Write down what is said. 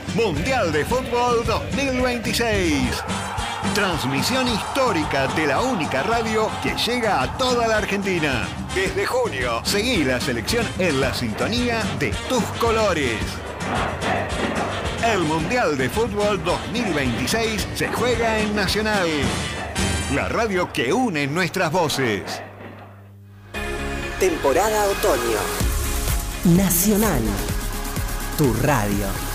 Mundial de Fútbol 2026. Transmisión histórica de la única radio que llega a toda la Argentina. Desde junio, seguí la selección en la sintonía de tus colores. El Mundial de Fútbol 2026 se juega en Nacional, la radio que une nuestras voces. Temporada otoño. Nacional, tu radio.